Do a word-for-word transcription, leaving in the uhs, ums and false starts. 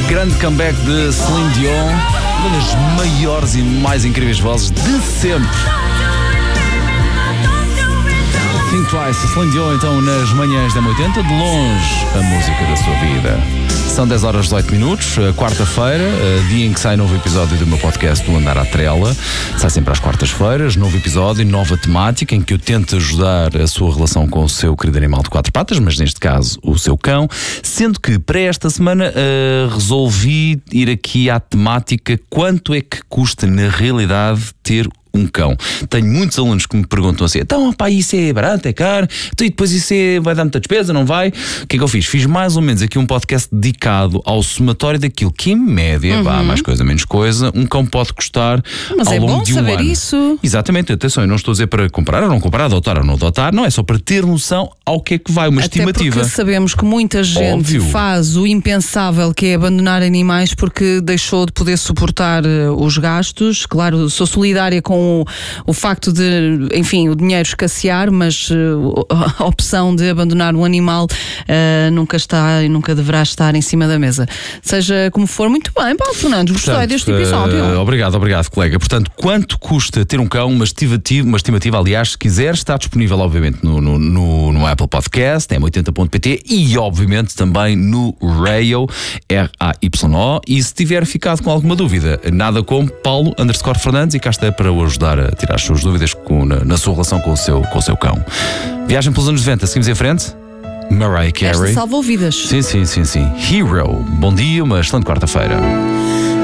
Grande comeback de Celine Dion, uma das maiores e mais incríveis vozes de sempre. Think Twice, Celine Dion, então, nas manhãs da M oitenta, de longe, a música da sua vida. São dez horas e dezoito minutos, quarta-feira, dia em que sai novo episódio do meu podcast do Andar à Trela. Sai sempre às quartas-feiras, novo episódio, nova temática, em que eu tento ajudar a sua relação com o seu querido animal de quatro patas, mas neste caso o seu cão. Sendo que para esta semana uh, resolvi ir aqui à temática quanto é que custa na realidade ter um cão. Tenho muitos alunos que me perguntam assim: então, pá, isso é barato, é caro? Então, e depois isso é, vai dar muita despesa, não vai? O que é que eu fiz? Fiz mais ou menos aqui um podcast dedicado ao somatório daquilo que, em média, uhum. vá, mais coisa, menos coisa, um cão pode custar Mas ao é longo bom de um saber ano. Isso. Exatamente, atenção, eu não estou a dizer para comprar ou não comprar, adotar ou não adotar, não, é só para ter noção ao que é que vai, uma Até estimativa. Porque sabemos que muita gente Óbvio. faz o impensável, que é abandonar animais porque deixou de poder suportar os gastos. Claro, sou solidária com o, o facto de, enfim, o dinheiro escassear, mas uh, a opção de abandonar um animal uh, nunca está e nunca deverá estar em cima da mesa. Seja como for, muito bem, Paulo Fernandes, gostei Portanto, deste episódio. Uh, obrigado, obrigado, colega. Portanto, quanto custa ter um cão? Uma estimativa, uma estimativa, aliás, se quiser, está disponível, obviamente, no, no, no, no Apple Podcast, m oitenta ponto p t e, obviamente, também no Rayo, R A Y O. E se tiver ficado com alguma dúvida, nada como Paulo underscore Fernandes, e cá está para o ajudar a tirar as suas dúvidas com, na, na sua relação com o seu, com o seu cão. Viagem pelos anos noventa, seguimos em frente. Mariah Carey. Esta salvou vidas. Sim, sim, sim, sim. Hero. Bom dia, uma excelente quarta-feira.